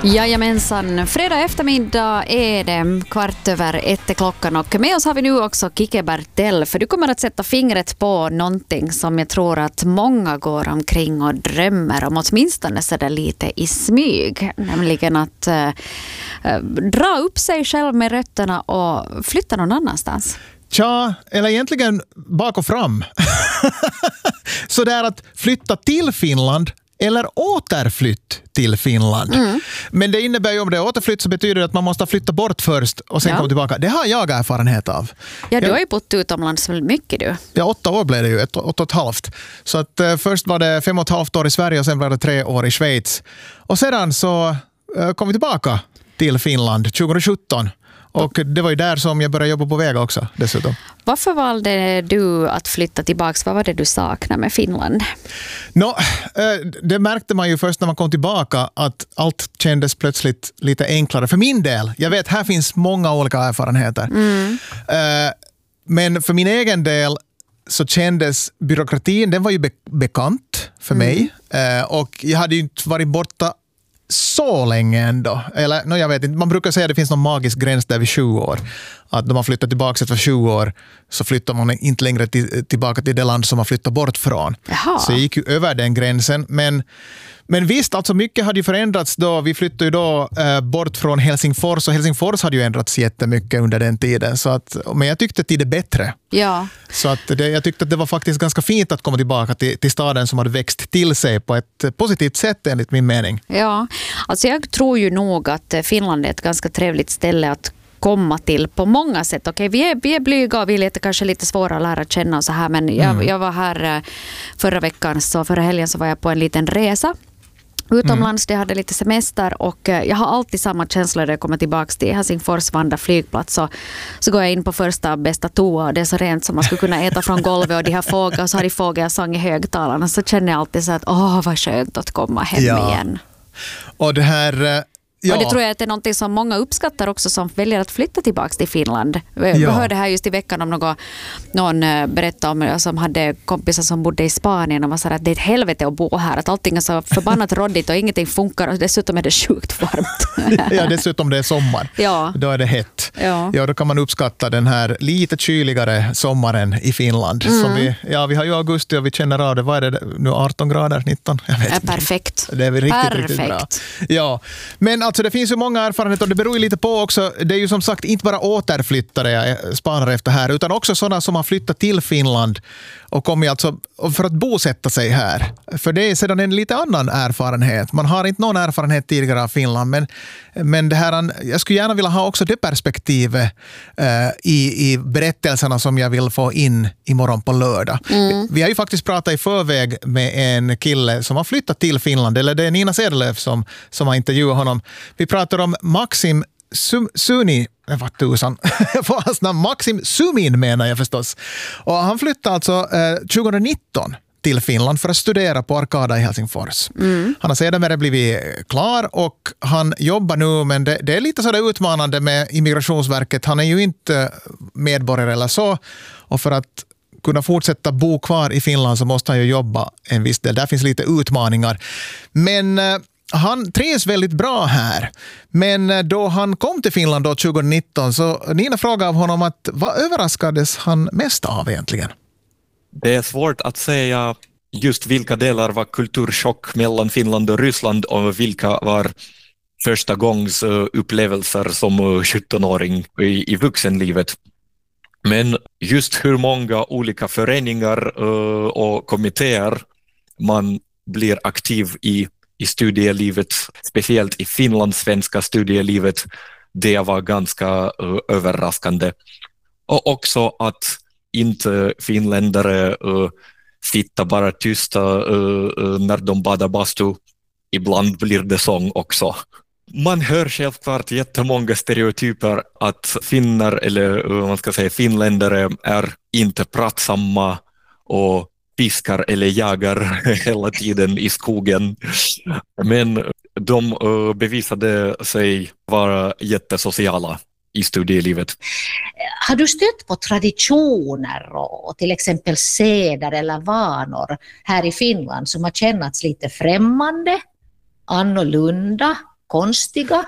Jajamensan, fredag eftermiddag är det 1:15 klockan och med oss har vi nu också Kike Bertell, för du kommer att sätta fingret på någonting som jag tror att många går omkring och drömmer om, åtminstone så där lite i smyg, nämligen att dra upp sig själv med rötterna och flytta någon annanstans. Tja, eller egentligen bak och fram. Så det är att flytta till Finland eller återflytt till Finland. Men det innebär ju, om det är återflytt så betyder det att man måste flytta bort först och sen komma tillbaka. Det har jag erfarenhet av. Ja, du har ju bott utomlands väldigt mycket du. Ja, 8 år blev det ju, 8,5. Så att först var det 5,5 år i Sverige och sen var det 3 år i Schweiz. Och sedan så kom vi tillbaka till Finland 2017. Och det var ju där som jag började jobba på Vega också dessutom. Varför valde du att flytta tillbaka? Vad var det du saknade med Finland? Det märkte man ju först när man kom tillbaka, att allt kändes plötsligt lite enklare för min del. Jag vet, här finns många olika erfarenheter. Men för min egen del så kändes byråkratin, den var ju bekant för mig. Och jag hade ju inte varit borta så länge ändå. Eller, jag vet inte. Man brukar säga att det finns någon magisk gräns där vid 20 år. Att när man flyttar tillbaka efter 20 år så flyttar man inte längre tillbaka till det land som man flyttar bort från. Jaha. Så jag gick ju över den gränsen. Men visst, alltså mycket hade ju förändrats då. Vi flyttade ju då bort från Helsingfors, och Helsingfors hade ju ändrats jättemycket under den tiden. Så att, men jag tyckte till det bättre. Ja. Så att jag tyckte att det var faktiskt ganska fint att komma tillbaka till staden som hade växt till sig på ett positivt sätt enligt min mening. Ja, alltså jag tror ju nog att Finland är ett ganska trevligt ställe att komma till på många sätt. Okej, vi är blyga och vi är kanske lite svåra att lära känna och så här, men jag var här förra helgen så var jag på en liten resa utomlands. Jag hade lite semester och jag har alltid samma känsla när jag kommer tillbaka till Helsingfors Vanda flygplats. Så går jag in på första bästa toa och det är så rent som man skulle kunna äta från golvet, och de har fåglar och så har de fågelsång i högtalarna. Så känner jag alltid så att vad skönt att komma hem igen. Och det här... Ja. Och det tror jag att det är något som många uppskattar också, som väljer att flytta tillbaka till Finland. Jag hörde här just i veckan om någon berättade om som hade kompisar som bodde i Spanien och var så att det är ett helvete att bo här. Att allting är så förbannat råddigt och ingenting funkar, och dessutom är det sjukt varmt. Ja, dessutom det är sommar. Ja. Då är det hett. Ja, då kan man uppskatta den här lite kyligare sommaren i Finland. Som vi har ju augusti och vi känner av det. Vad är det nu, 18 grader, 19? Jag vet inte. Perfekt. Det är riktigt bra. Ja, men alltså det finns ju många erfarenheter och det beror ju lite på också. Det är ju som sagt inte bara återflyttare jag spanar efter här, utan också sådana som har flyttat till Finland och kommer alltså för att bosätta sig här. För det är sedan en lite annan erfarenhet. Man har inte någon erfarenhet tidigare av Finland, men det här, jag skulle gärna vilja ha också det perspektivet i berättelserna som jag vill få in imorgon på lördag. Vi har ju faktiskt pratat i förväg med en kille som har flyttat till Finland, eller det är Nina Sedelöf som har intervjuat honom. Vi pratar om Maxim Maxim Sumin menar jag förstås. Och han flyttade alltså 2019 till Finland för att studera på Arkada i Helsingfors. Han har sedan blivit klar och han jobbar nu, men det är lite sådär utmanande med Immigrationsverket. Han är ju inte medborgare eller så, och för att kunna fortsätta bo kvar i Finland så måste han ju jobba en viss del. Där finns lite utmaningar. Men han trivs väldigt bra här. Men då han kom till Finland då 2019 så Nina frågade av honom att vad överraskades han mest av egentligen? Det är svårt att säga just vilka delar var kulturchock mellan Finland och Ryssland och vilka var första gångs upplevelser som 17-åring i vuxenlivet. Men just hur många olika föreningar och kommittéer man blir aktiv i studielivet, speciellt i finlandssvenska studielivet, det var ganska överraskande. Och också att inte finländare sitter bara tysta när de badar bastu. Ibland blir det sång också. Man hör självklart jättemånga stereotyper att finnar eller man ska säga finländare är inte pratsamma och fiskar eller jagar hela tiden i skogen. Men de bevisade sig vara jättesociala i studielivet. Har du stött på traditioner och till exempel seder eller vanor här i Finland som har kännats lite främmande, annorlunda, konstiga?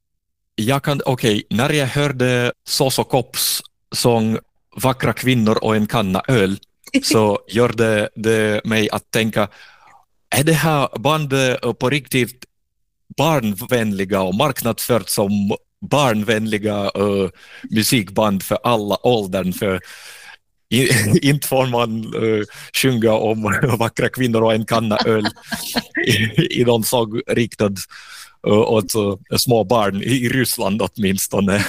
När jag hörde Soso Kopps sång Vackra kvinnor och en kanna öl så gjorde det mig att tänka, är det här bandet på riktigt barnvänliga och marknadsfört som barnvänliga musikband för alla åldern? För inte får man sjunga om vackra kvinnor och en kanna öl i någon sång riktad åt små barn i Ryssland åtminstone.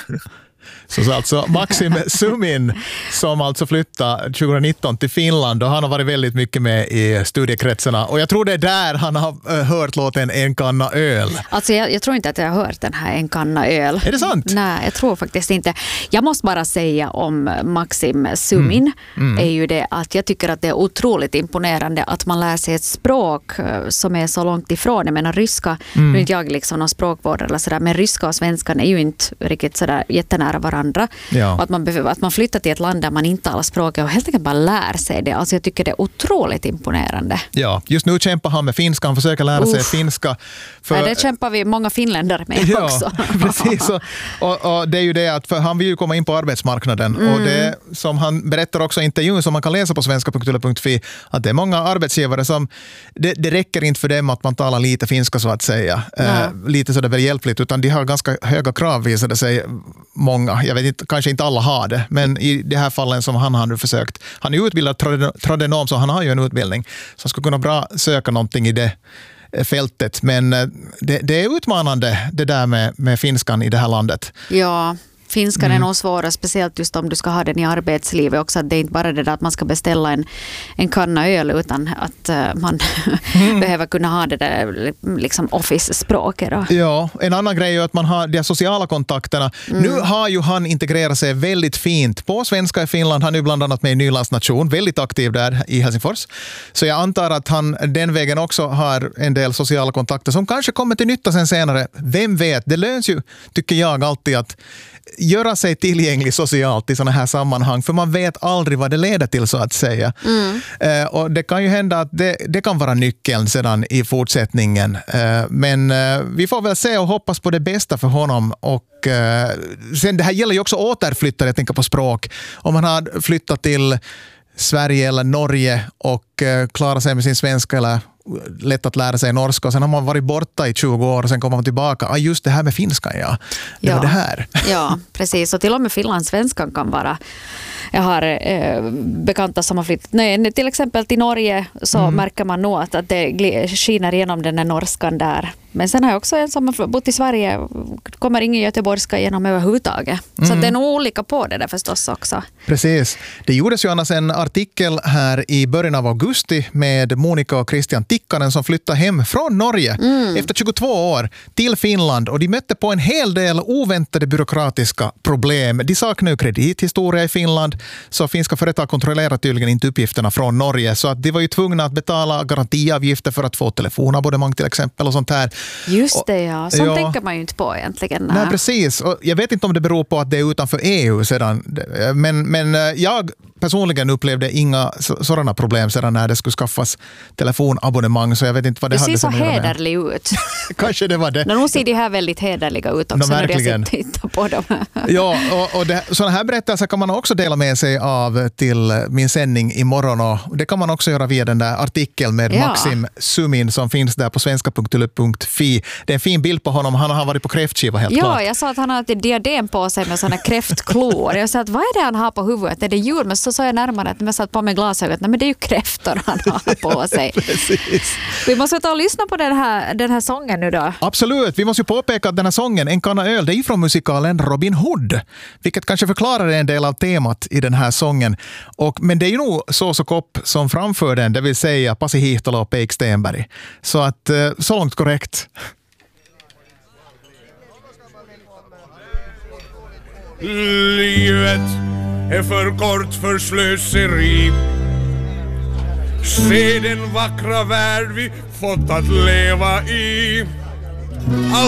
Så alltså Maksim Sumin som alltså flyttade 2019 till Finland och han har varit väldigt mycket med i studiekretsarna och jag tror det är där han har hört låten En kanna öl. Alltså jag tror inte att jag har hört den här En kanna öl. Är det sant? Nej, jag tror faktiskt inte. Jag måste bara säga om Maksim Sumin är ju det att jag tycker att det är otroligt imponerande att man lär sig ett språk som är så långt ifrån. Jag menar ryska, nu är inte jag liksom någon språkvårdare eller sådär, men ryska och svenskan är ju inte riktigt sådär jättenära varandra. Ja. Och att man flyttar till ett land där man inte talar språket och helt enkelt bara lär sig det. Alltså jag tycker det är otroligt imponerande. Ja, just nu kämpar han med finska, han försöker lära sig finska. Ja, det kämpar vi många finländare med också. Precis. Och det är ju det att för han vill ju komma in på arbetsmarknaden och det som han berättar också i intervjun som man kan läsa på svenska.yle.fi att det är många arbetsgivare som det räcker inte för dem att man talar lite finska så att säga. Lite så det är väl hjälpligt utan de har ganska höga krav visade sig många. Jag vet inte, kanske inte alla har det, men i det här fallen som han har nu försökt. Han är utbildad tradenom så han har ju en utbildning så han skulle kunna bra söka någonting i det fältet. Men det är utmanande det där med finskan i det här landet. Ja, finskan är nog svårare, speciellt just om du ska ha den i arbetslivet också. Att det är inte bara det där att man ska beställa en kanna öl utan att man behöver kunna ha det där liksom office-språket. Ja, en annan grej är att man har de sociala kontakterna. Nu har ju han integrerat sig väldigt fint på svenska i Finland. Han är ju bland annat med i Nylands nation, väldigt aktiv där i Helsingfors. Så jag antar att han den vägen också har en del sociala kontakter som kanske kommer till nytta sen senare. Vem vet, det löns ju, tycker jag alltid att göra sig tillgänglig socialt i sådana här sammanhang för man vet aldrig vad det leder till så att säga. Och det kan ju hända att det kan vara nyckeln sedan i fortsättningen. Men vi får väl se och hoppas på det bästa för honom och sen det här gäller ju också återflyttare, jag tänker på språk. Om man har flyttat till Sverige eller Norge och klarar sig med sin svenska eller lätt att lära sig norska och sen har man varit borta i 20 år och sen kommer man tillbaka. Just det här med finskan, det var det här. Ja, precis. Och till och med finlandssvenskan kan vara. Jag har bekanta som har flyttat. Nej, till exempel till Norge så märker man nog att det skiner igenom den här norskan där. Men sen har jag också en som har bott i Sverige, kommer ingen göteborgska igenom överhuvudtaget. Så det är nog olika på det där förstås också. Precis. Det gjordes ju annars en artikel här i början av augusti med Monika och Christian Tikkanen som flyttade hem från Norge efter 22 år till Finland och de mötte på en hel del oväntade byråkratiska problem. De saknar ju kredithistoria i Finland så finska företag kontrollerar tydligen inte uppgifterna från Norge så att de var ju tvungna att betala garantiavgifter för att få telefonabonnemang till exempel och sånt här. Just det, ja. Sånt tänker man ju inte på egentligen. Nej, precis. Och jag vet inte om det beror på att det är utanför EU sedan. Men jag personligen upplevde inga sådana problem sedan när det skulle skaffas telefonabonnemang så jag vet inte vad det hade så hederlig ut. Kanske det var det. Nu ser de här väldigt hederliga ut också när jag tittar på dem. Ja, och sådana här berättelser kan man också dela med sig av till min sändning imorgon och det kan man också göra via den där artikeln med Maksim Sumin som finns där på svenska.yle.fi. Det är en fin bild på honom. Han har varit på kräftskiva helt klart. Ja, jag sa att han har ett diadem på sig med sådana kräftklor. Jag sa att vad är det han har på huvudet? Är det djur? Men så jag närmare att jag satt på med glasögon. Nej, men det är ju kräftor han har på sig. Precis. Vi måste ta och lyssna på den här sången nu då. Absolut. Vi måste ju påpeka att den här sången, En kanna öl, det är ju från musikalen Robin Hood. Vilket kanske förklarar en del av temat i den här sången. Men det är ju nog Soso Kopp som framför den, det vill säga Pasi Hihtala och Peik Stenberg. Så att så långt korrekt. Livet är för kort för slöseri. Se den vackra värld vi fått att leva i.